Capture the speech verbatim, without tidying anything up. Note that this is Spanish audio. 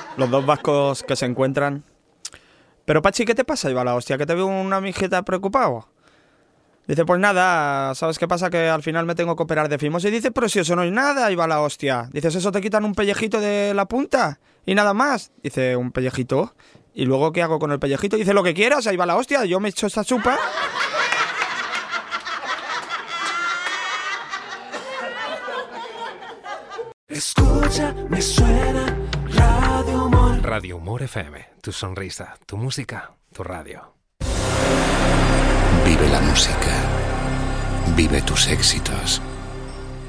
Los dos vascos que se encuentran. Pero Pachi, ¿qué te pasa? Iba la hostia, que te veo una mijita preocupado. Dice, pues nada, ¿sabes qué pasa? Que al final me tengo que operar de fimosis. Y dice, pero si eso no es nada, iba la hostia. Dices, ¿eso te quitan un pellejito de la punta? Y nada más. Dice, ¿un pellejito? ¿Y luego qué hago con el pellejito? Dice, lo que quieras, ahí va la hostia, yo me echo esta chupa. Escucha, me suena Radio Humor. Radio Humor F M, tu sonrisa, tu música, tu radio. Vive la música. Vive tus éxitos.